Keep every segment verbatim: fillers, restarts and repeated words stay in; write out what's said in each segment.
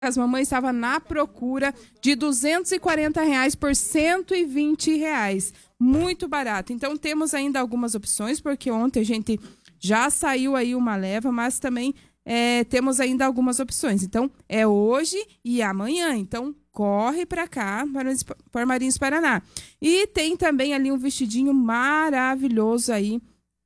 As mamães estavam na procura de duzentos e quarenta reais por cento e vinte reais. Muito barato. Então, temos ainda algumas opções, porque ontem a gente já saiu aí uma leva, mas também é, temos ainda algumas opções. Então, é hoje e amanhã. Então, corre para cá, para Armarinhos Paraná. E tem também ali um vestidinho maravilhoso aí,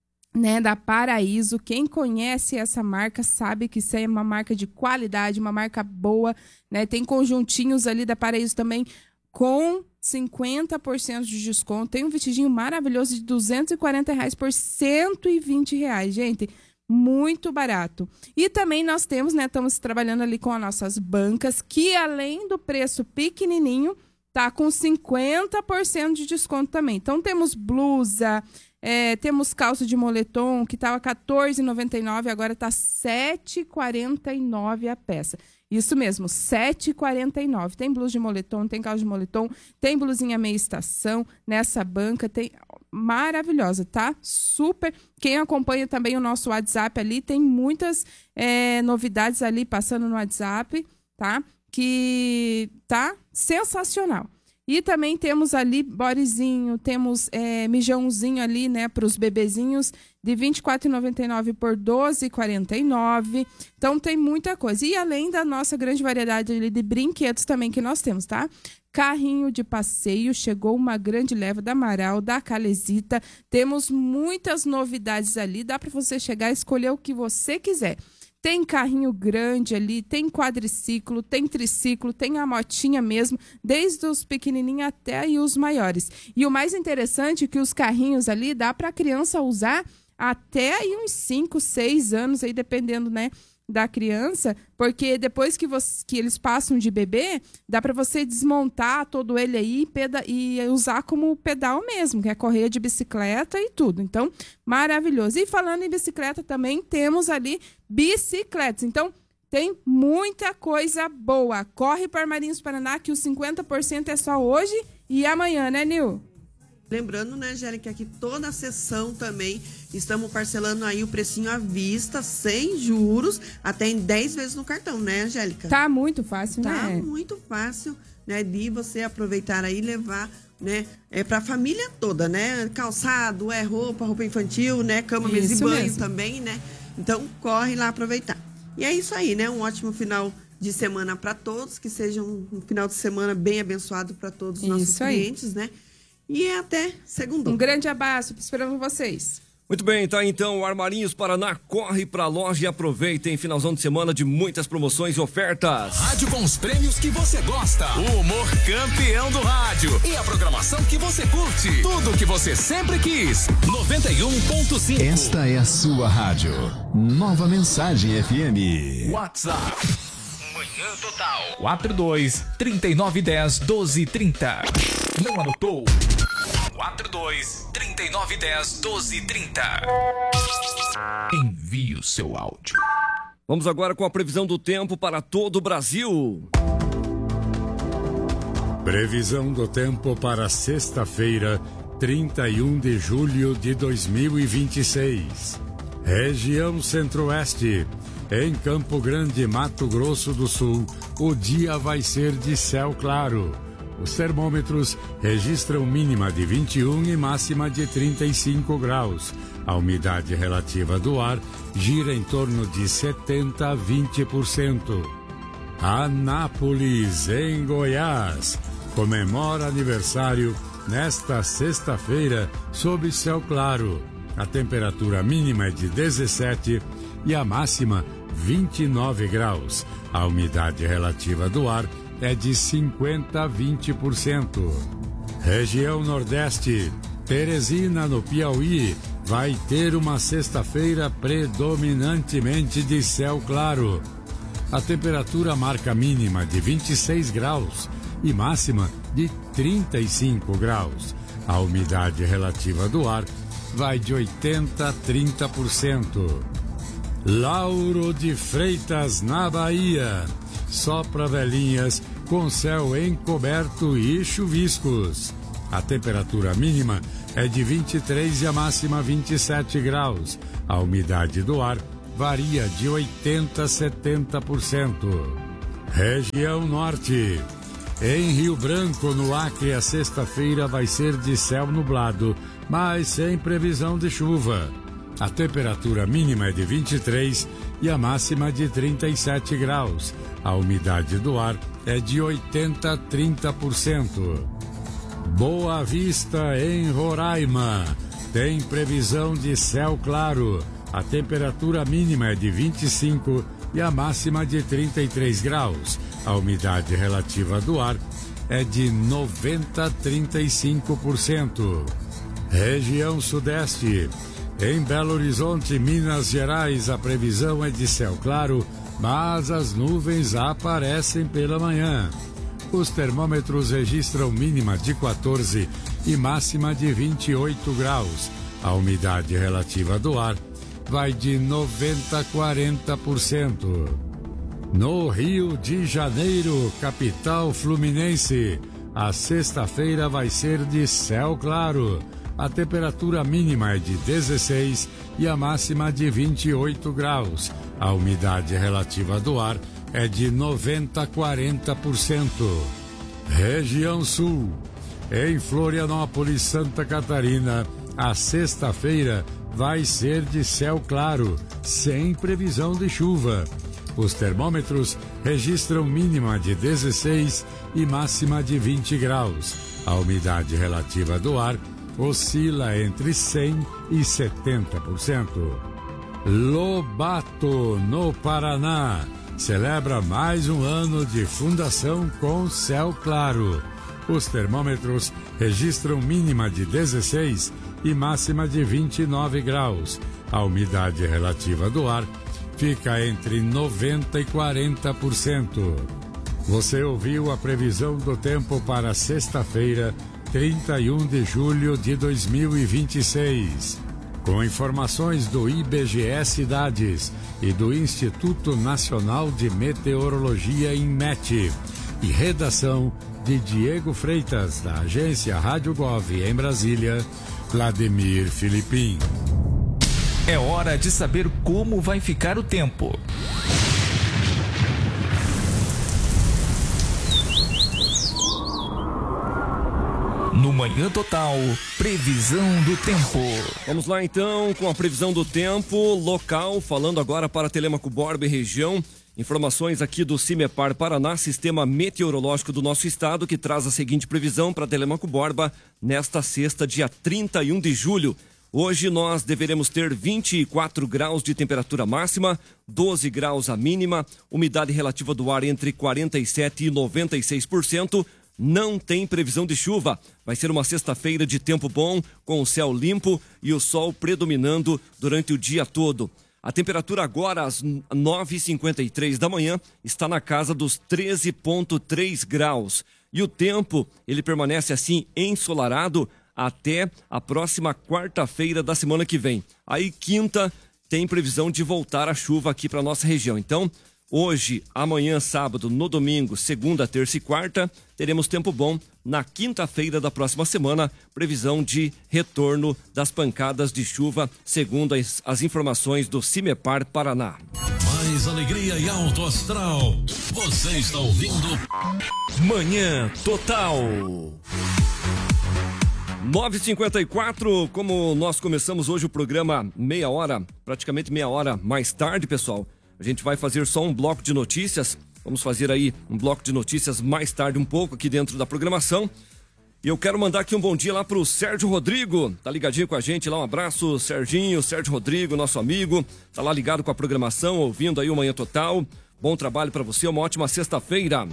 né, da Paraíso. Quem conhece essa marca sabe que isso é uma marca de qualidade, uma marca boa, né? Tem conjuntinhos ali da Paraíso também com cinquenta por cento de desconto. Tem um vestidinho maravilhoso de duzentos e quarenta reais por cento e vinte reais, gente. Muito barato. E também nós temos, né, estamos trabalhando ali com as nossas bancas, que além do preço pequenininho, tá com cinquenta por cento de desconto também. Então temos blusa, É, temos calça de moletom que estava quatorze reais e noventa e nove centavos, agora está sete reais e quarenta e nove centavos a peça. Isso mesmo, sete reais e quarenta e nove centavos. Tem blusa de moletom, tem calça de moletom, tem blusinha meia estação nessa banca, tem maravilhosa, tá? Super. Quem acompanha também o nosso WhatsApp ali, tem muitas é, novidades ali passando no WhatsApp, tá? Que tá sensacional. E também temos ali bodyzinho, temos é, mijãozinho ali, né, para os bebezinhos, de vinte e quatro reais e noventa e nove centavos por doze reais e quarenta e nove centavos. Então tem muita coisa. E além da nossa grande variedade ali de brinquedos também que nós temos, tá? Carrinho de passeio, chegou uma grande leva da Amaral, da Calesita. Temos muitas novidades ali, dá para você chegar e escolher o que você quiser. Tem carrinho grande ali, tem quadriciclo, tem triciclo, tem a motinha mesmo, desde os pequenininhos até aí os maiores. E o mais interessante é que os carrinhos ali dá para a criança usar até aí uns cinco, seis anos, aí dependendo, né, da criança, porque depois que, você, que eles passam de bebê, dá para você desmontar todo ele aí peda- e usar como pedal mesmo, que é correia de bicicleta e tudo. Então, maravilhoso. E falando em bicicleta também, temos ali bicicletas. Então, tem muita coisa boa. Corre para Armarinhos Paraná, que os cinquenta por cento é só hoje e amanhã, né, Nil? Lembrando, né, Angélica, que toda a sessão também estamos parcelando aí o precinho à vista, sem juros, até em dez vezes no cartão, né, Angélica? Tá muito fácil, tá né? Tá muito fácil, né, de você aproveitar aí e levar, né, é pra família toda, né? Calçado, é roupa, roupa infantil, né, cama, mesa e banho mesmo. Também, né? Então, corre lá aproveitar. E é isso aí, né? Um ótimo final de semana para todos, que seja um, um final de semana bem abençoado para todos os nossos isso clientes, aí. Né? E é até segunda. Um grande abraço, esperamos vocês. Muito bem, tá então, Armarinhos Paraná, corre pra loja e aproveitem finalzão de semana de muitas promoções e ofertas. Rádio com os prêmios que você gosta, o humor campeão do rádio e a programação que você curte, tudo que você sempre quis, noventa e um ponto cinco. Esta é a sua rádio, Nova Mensagem F M. WhatsApp Manhã Total quatro dois, trinta e nove, dez, doze, trinta. Não anotou? quatro dois, trinta e nove, dez, doze, trinta. Envie o seu áudio. Vamos agora com a previsão do tempo para todo o Brasil. Previsão do tempo para sexta-feira, trinta e um de julho de dois mil e vinte e seis. Região Centro-Oeste. Em Campo Grande, Mato Grosso do Sul, o dia vai ser de céu claro. Os termômetros registram mínima de vinte e um e máxima de trinta e cinco graus. A umidade relativa do ar gira em torno de setenta a vinte por cento. Anápolis, em Goiás, comemora aniversário nesta sexta-feira sob céu claro. A temperatura mínima é de dezessete e a máxima vinte e nove graus. A umidade relativa do ar é de cinquenta a vinte por cento. Região Nordeste, Teresina, no Piauí, vai ter uma sexta-feira predominantemente de céu claro. A temperatura marca mínima de vinte e seis graus e máxima de trinta e cinco graus. A umidade relativa do ar vai de oitenta a trinta por cento. Lauro de Freitas, na Bahia, sopra velhinhas com céu encoberto e chuviscos. A temperatura mínima é de vinte e três e a máxima vinte e sete graus. A umidade do ar varia de oitenta a setenta por cento. Região Norte. Em Rio Branco, no Acre, a sexta-feira vai ser de céu nublado, mas sem previsão de chuva. A temperatura mínima é de vinte e três e a máxima de trinta e sete graus. A umidade do ar é de oitenta a trinta por cento. Boa Vista, em Roraima. Tem previsão de céu claro. A temperatura mínima é de vinte e cinco e a máxima de trinta e três graus. A umidade relativa do ar é de noventa a trinta e cinco por cento. Região Sudeste. Em Belo Horizonte, Minas Gerais, a previsão é de céu claro, mas as nuvens aparecem pela manhã. Os termômetros registram mínima de quatorze e máxima de vinte e oito graus. A umidade relativa do ar vai de noventa a quarenta por cento. No Rio de Janeiro, capital fluminense, a sexta-feira vai ser de céu claro. A temperatura mínima é de dezesseis e a máxima de vinte e oito graus. A umidade relativa do ar é de noventa a quarenta por cento. Região Sul. Em Florianópolis, Santa Catarina, a sexta-feira vai ser de céu claro, sem previsão de chuva. Os termômetros registram mínima de dezesseis e máxima de vinte graus. A umidade relativa do ar oscila entre cem e setenta por cento. Lobato, no Paraná, celebra mais um ano de fundação com céu claro. Os termômetros registram mínima de dezesseis e máxima de vinte e nove graus. A umidade relativa do ar fica entre noventa e quarenta por cento. Você ouviu a previsão do tempo para sexta-feira, trinta e um de julho de dois mil e vinte e seis. Com informações do I B G E Cidades e do Instituto Nacional de Meteorologia, INMET, e redação de Diego Freitas, da agência Rádio Gov em Brasília, Vladimir Filipim. É hora de saber como vai ficar o tempo. No Manhã Total, previsão do tempo. Vamos lá então com a previsão do tempo local, falando agora para Telêmaco Borba e região. Informações aqui do CIMEPAR Paraná, Sistema Meteorológico do nosso estado, que traz a seguinte previsão para Telêmaco Borba nesta sexta, dia trinta e um de julho. Hoje nós deveremos ter vinte e quatro graus de temperatura máxima, doze graus a mínima, umidade relativa do ar entre quarenta e sete e noventa e seis por cento. Não tem previsão de chuva. Vai ser uma sexta-feira de tempo bom, com o céu limpo e o sol predominando durante o dia todo. A temperatura agora, às nove e cinquenta e três da manhã, está na casa dos treze vírgula três graus. E o tempo, ele permanece assim ensolarado até a próxima quarta-feira da semana que vem. Aí, quinta, tem previsão de voltar a chuva aqui para nossa região. Então, hoje, amanhã, sábado, no domingo, segunda, terça e quarta, teremos tempo bom. Na quinta-feira da próxima semana, previsão de retorno das pancadas de chuva, segundo as, as informações do CIMEPAR Paraná. Mais alegria e alto astral. Você está ouvindo Manhã Total. nove e cinquenta e quatro, como nós começamos hoje o programa meia hora, praticamente meia hora mais tarde, pessoal. A gente vai fazer só um bloco de notícias. Vamos fazer aí um bloco de notícias mais tarde um pouco aqui dentro da programação. E eu quero mandar aqui um bom dia lá pro Sérgio Rodrigo. Tá ligadinho com a gente lá, um abraço, Serginho, Sérgio Rodrigo, nosso amigo. Tá lá ligado com a programação, ouvindo aí o Manhã Total. Bom trabalho pra você, uma ótima sexta-feira.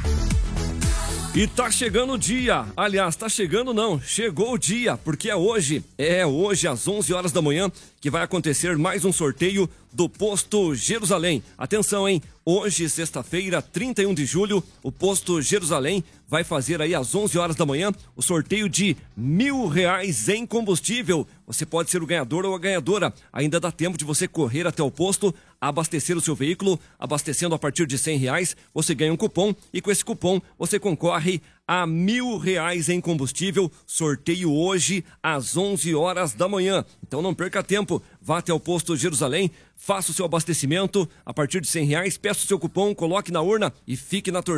E tá chegando o dia, aliás, tá chegando não, chegou o dia, porque é hoje, é hoje às onze horas da manhã que vai acontecer mais um sorteio do Posto Jerusalém. Atenção, hein? Hoje, sexta-feira, trinta e um de julho, o Posto Jerusalém vai fazer aí às onze horas da manhã o sorteio de mil reais em combustível você pode ser o ganhador ou a ganhadora. Ainda dá tempo de você correr até o posto, abastecer o seu veículo. Abastecendo a partir de cem reais, você ganha um cupom e com esse cupom você concorre a mil reais em combustível. Sorteio hoje às onze horas da manhã. Então não perca tempo, vá até o posto Jerusalém, faça o seu abastecimento a partir de cem reais, peça o seu cupom, coloque na urna e fique na torcida.